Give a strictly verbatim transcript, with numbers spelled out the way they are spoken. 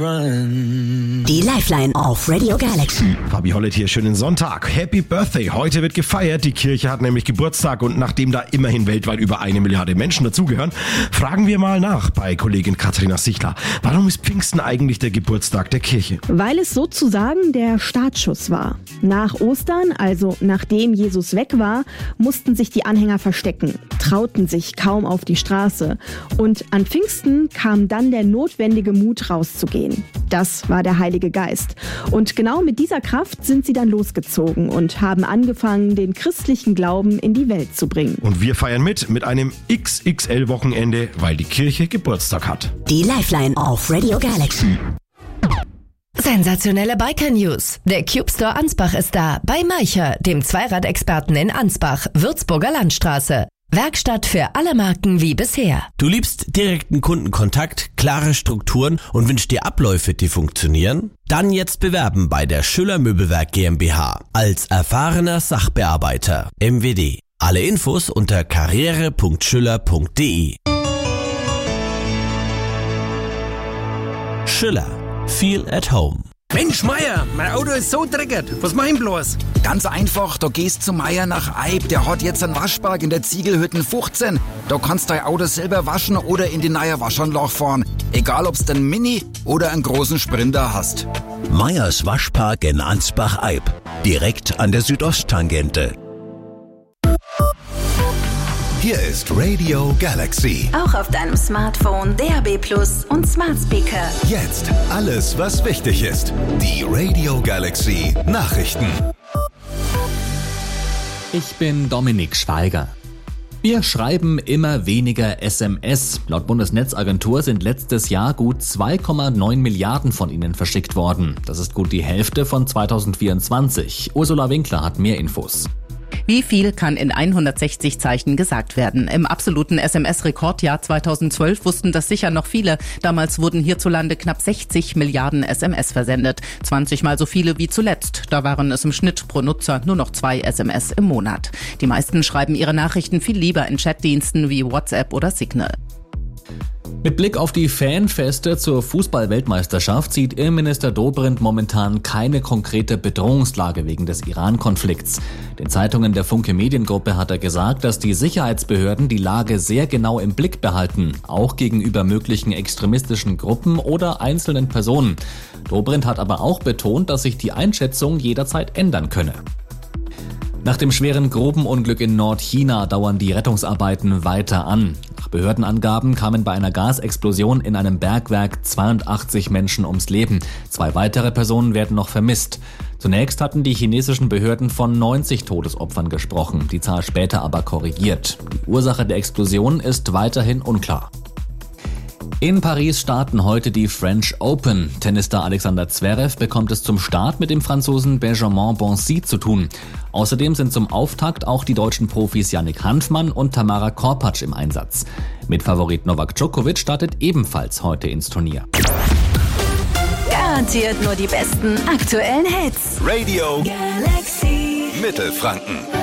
Die Lifeline auf Radio Galaxy. Fabi Hollett hier, schönen Sonntag. Happy Birthday. Heute wird gefeiert. Die Kirche hat nämlich Geburtstag und nachdem da immerhin weltweit über eine Milliarde Menschen dazugehören, fragen wir mal nach bei Kollegin Katharina Sichler. Warum ist Pfingsten eigentlich der Geburtstag der Kirche? Weil es sozusagen der Startschuss war. Nach Ostern, also nachdem Jesus weg war, mussten sich die Anhänger verstecken, trauten sich kaum auf die Straße. Und an Pfingsten kam dann der notwendige Mut rauszugehen. Das war der Heilige Geist. Und genau mit dieser Kraft sind sie dann losgezogen und haben angefangen, den christlichen Glauben in die Welt zu bringen. Und wir feiern mit, mit einem X X L-Wochenende, weil die Kirche Geburtstag hat. Die Lifeline auf Radio Galaxy. Sensationelle Biker-News. Der Cube Store Ansbach ist da. Bei Maicher, dem Zweiradexperten in Ansbach, Würzburger Landstraße. Werkstatt für alle Marken wie bisher. Du liebst direkten Kundenkontakt, klare Strukturen und wünschst dir Abläufe, die funktionieren? Dann jetzt bewerben bei der Schüller Möbelwerk GmbH als erfahrener Sachbearbeiter M W D. Alle Infos unter karriere punkt schüller punkt de. Schüller. Feel at home. Mensch, Meier, mein Auto ist so dreckig. Was mach ich bloß? Ganz einfach, da gehst zu Meier nach Eib. Der hat jetzt einen Waschpark in der Ziegelhütten fünfzehn. Da kannst du dein Auto selber waschen oder in die neue Waschanlage fahren. Egal, ob's den Mini oder einen großen Sprinter hast. Meyers Waschpark in Ansbach-Eib. Direkt an der Südosttangente. Hier ist Radio Galaxy. Auch auf deinem Smartphone, D A B Plus und Smart Speaker. Jetzt alles, was wichtig ist. Die Radio Galaxy Nachrichten. Ich bin Dominik Schweiger. Wir schreiben immer weniger S M S. Laut Bundesnetzagentur sind letztes Jahr gut zwei Komma neun Milliarden von ihnen verschickt worden. Das ist gut die Hälfte von zweitausendvierundzwanzig. Ursula Winkler hat mehr Infos. Wie viel kann in hundertsechzig Zeichen gesagt werden? Im absoluten S M S-Rekordjahr zweitausendzwölf wussten das sicher noch viele. Damals wurden hierzulande knapp sechzig Milliarden S M S versendet. zwanzig Mal so viele wie zuletzt. Da waren es im Schnitt pro Nutzer nur noch zwei S M S im Monat. Die meisten schreiben ihre Nachrichten viel lieber in Chatdiensten wie WhatsApp oder Signal. Mit Blick auf die Fanfeste zur Fußball-Weltmeisterschaft sieht Innenminister Dobrindt momentan keine konkrete Bedrohungslage wegen des Iran-Konflikts. Den Zeitungen der Funke Mediengruppe hat er gesagt, dass die Sicherheitsbehörden die Lage sehr genau im Blick behalten, auch gegenüber möglichen extremistischen Gruppen oder einzelnen Personen. Dobrindt hat aber auch betont, dass sich die Einschätzung jederzeit ändern könne. Nach dem schweren Grubenunglück in Nordchina dauern die Rettungsarbeiten weiter an. Nach Behördenangaben kamen bei einer Gasexplosion in einem Bergwerk zweiundachtzig Menschen ums Leben. Zwei weitere Personen werden noch vermisst. Zunächst hatten die chinesischen Behörden von neunzig Todesopfern gesprochen, die Zahl später aber korrigiert. Die Ursache der Explosion ist weiterhin unklar. In Paris starten heute die French Open. Tennisstar Alexander Zverev bekommt es zum Start mit dem Franzosen Benjamin Bonzi zu tun. Außerdem sind zum Auftakt auch die deutschen Profis Yannick Hanfmann und Tamara Korpatsch im Einsatz. Mitfavorit Novak Djokovic startet ebenfalls heute ins Turnier. Garantiert nur die besten aktuellen Hits. Radio Galaxy. Mittelfranken.